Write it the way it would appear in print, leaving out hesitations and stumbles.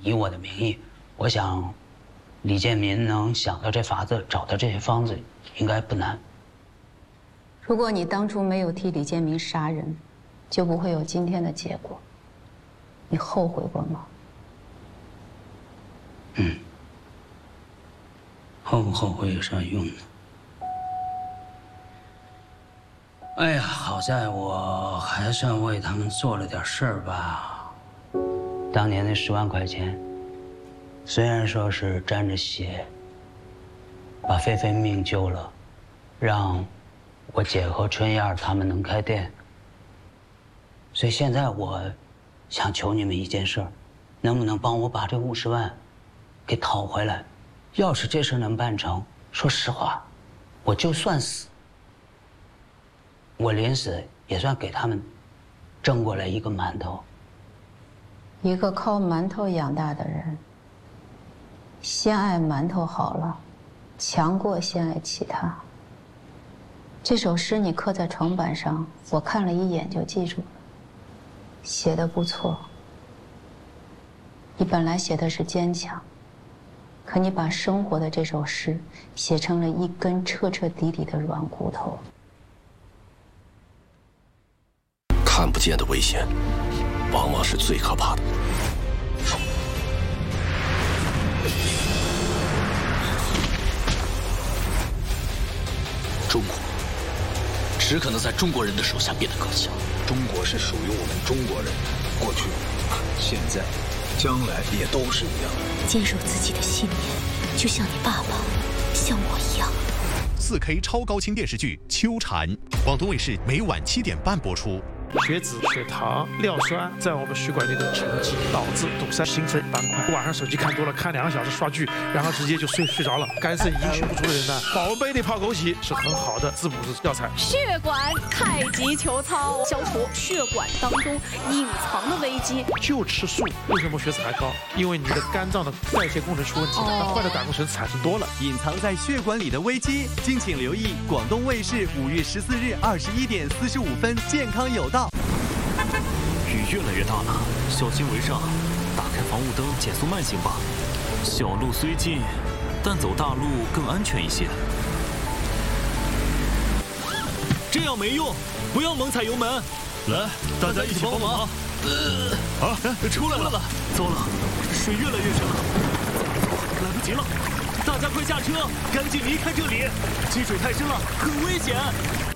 以我的名义，我想，李建民能想到这法子，找到这些方子，应该不难。 如果你当初没有替李建民杀人，就不会有今天的结果。你后悔过吗？ 后不后悔有啥用呢？哎呀，好在我还算为他们做了点事儿吧。当年那10万块钱，虽然说是沾着血，把菲菲命救了，让我姐和春燕他们能开店。所以现在我想求你们一件事儿，能不能帮我把这50万给讨回来？要是这事能办成，说实话，我就算死，我临死也算给他们挣过来一个馒头。 一个靠馒头养大的人，先爱馒头好了，强过先爱其他。这首诗你刻在床板上，我看了一眼就记住了，写得不错。你本来写的是坚强，可你把生活的这首诗写成了一根彻彻底底的软骨头。 看不见的危险，往往是最可怕的。 中国只可能在中国人的手下变得更强。 中国是属于我们中国人的，过去、现在、将来也都是一样。 坚守自己的信念，就像你爸爸，像我一样。 4K 超高清电视剧《秋蝉》，广东卫视每晚7点半播出。 血脂、血糖、尿酸在我们血管内的沉积，导致堵塞心肺板块。晚上手机看多了，看2个小时刷剧，然后直接就睡着了。肝肾阴血不足的人呢，宝贝的泡枸杞是很好的滋补的药材。 血管太极球操，消除血管当中隐藏的危机。 就吃素，为什么血脂还高？因为你的肝脏的代谢功能出问题，那坏的胆固醇产生多了。 隐藏在血管里的危机，敬请留意广东卫视5月14日21点45分，健康有道。 雨越来越大了，小心为上。打开防雾灯，减速慢行吧。小路虽近，但走大路更安全一些。这样没用，不要猛踩油门。来，大家一起帮忙。出来了！糟了，水越来越深了，来不及了！大家快下车，赶紧离开这里！积水太深了，很危险。